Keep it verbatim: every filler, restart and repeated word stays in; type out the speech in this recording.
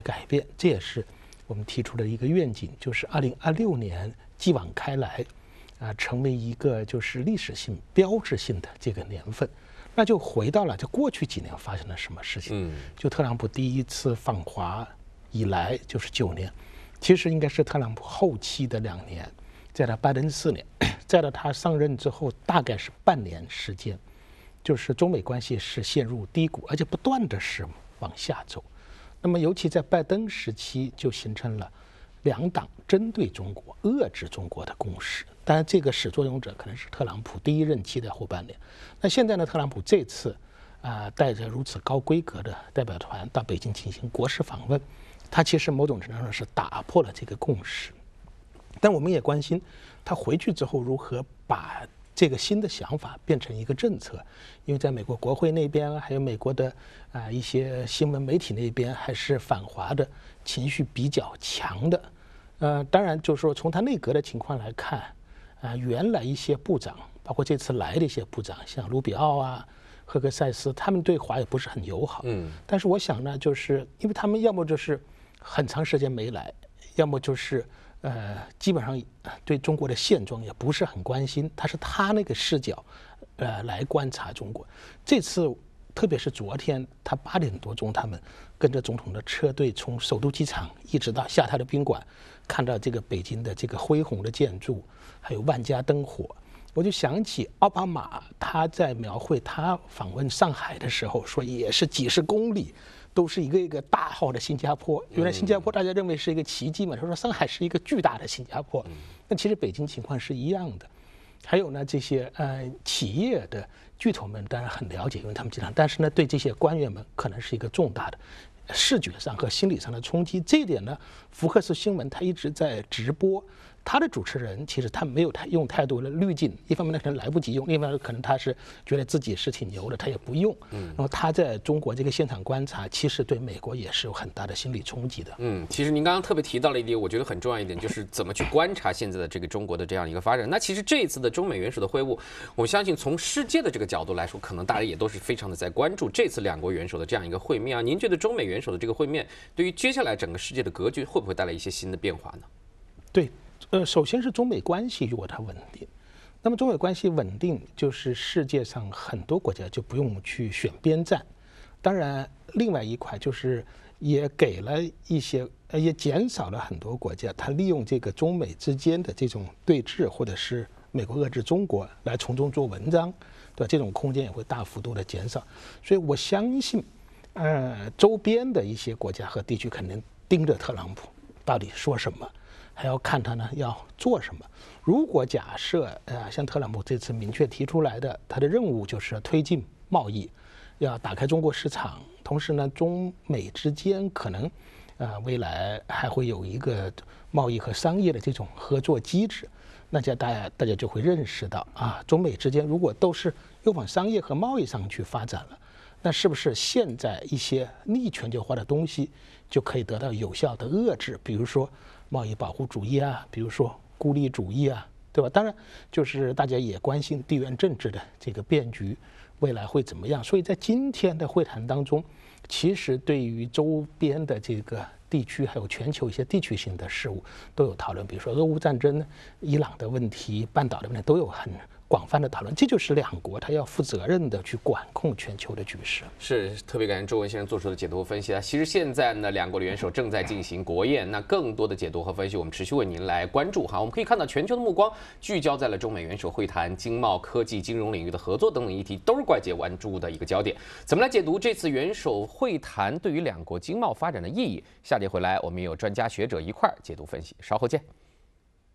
改变，这也是我们提出的一个愿景，就是二零二六年继往开来，啊，成为一个就是历史性、标志性的这个年份。那就回到了，就过去几年发生了什么事情？嗯，就特朗普第一次访华以来就是九年，其实应该是特朗普后期的两年，再到拜登四年，再到他上任之后大概是半年时间，就是中美关系是陷入低谷，而且不断的是往下走。那么尤其在拜登时期就形成了两党针对中国、遏制中国的共识。当然，这个始作俑者可能是特朗普第一任期的后半年。那现在呢，特朗普这次啊、呃、带着如此高规格的代表团到北京进行国事访问，他其实某种程度上是打破了这个共识。但我们也关心他回去之后如何把这个新的想法变成一个政策，因为在美国国会那边，还有美国的啊、呃、一些新闻媒体那边，还是反华的情绪比较强的。呃，当然就是说从他内阁的情况来看，啊、呃，原来一些部长，包括这次来的一些部长，像卢比奥啊、赫克塞斯，他们对华也不是很友好。嗯。但是我想呢，就是因为他们要么就是很长时间没来，要么就是呃，基本上对中国的现状也不是很关心，他是他那个视角，呃，来观察中国。这次，特别是昨天，他八点多钟，他们跟着总统的车队从首都机场一直到下他的宾馆，看到这个北京的这个恢宏的建筑，还有万家灯火，我就想起奥巴马他在描绘他访问上海的时候说，也是几十公里。都是一个一个大号的新加坡，原来新加坡大家认为是一个奇迹嘛，他说上海是一个巨大的新加坡，那其实北京情况是一样的。还有呢，这些呃企业的巨头们当然很了解，因为他们经常，但是呢，对这些官员们可能是一个重大的视觉上和心理上的冲击。这一点呢，福克斯新闻他一直在直播。他的主持人其实他没有太用太多的滤镜，一方面呢可能来不及用，另一方面可能他是觉得自己是挺牛的，他也不用。嗯，然后他在中国这个现场观察，其实对美国也是有很大的心理冲击的。 嗯，其实您刚刚特别提到了一点，我觉得很重要一点，就是怎么去观察现在的这个中国的这样一个发展。那其实这一次的中美元首的会晤，我相信从世界的这个角度来说，可能大家也都是非常的在关注这次两国元首的这样一个会面啊。您觉得中美元首的这个会面，对于接下来整个世界的格局会不会带来一些新的变化呢？ 对。呃，首先是中美关系如果它稳定，那么中美关系稳定，就是世界上很多国家就不用去选边站。当然，另外一块就是也给了一些，呃，也减少了很多国家它利用这个中美之间的这种对峙，或者是美国遏制中国来从中做文章，对吧？这种空间也会大幅度的减少。所以我相信，呃，周边的一些国家和地区肯定盯着特朗普到底说什么。还要看他呢要做什么。如果假设呃像特朗普这次明确提出来的，他的任务就是推进贸易，要打开中国市场，同时呢中美之间可能呃未来还会有一个贸易和商业的这种合作机制，那这大家大家就会认识到啊，中美之间如果都是又往商业和贸易上去发展了，那是不是现在一些逆全球化的东西就可以得到有效的遏制？比如说贸易保护主义啊，比如说孤立主义啊，对吧？当然，就是大家也关心地缘政治的这个变局未来会怎么样。所以在今天的会谈当中，其实对于周边的这个地区还有全球一些地区性的事务都有讨论，比如说俄乌战争、伊朗的问题、半岛的问题都有很广泛的讨论。这就是两国它要负责任的去管控全球的局势。 是，特别感谢周文先生做出的解读和分析啊。其实现在呢，两国的元首正在进行国宴，那更多的解读和分析，我们持续为您来关注哈。我们可以看到，全球的目光聚焦在了中美元首会谈、经贸、科技、金融领域的合作等等议题，都是外界关注的一个焦点。怎么来解读这次元首会谈对于两国经贸发展的意义？下节回来，我们也有专家学者一块儿解读分析。稍后见。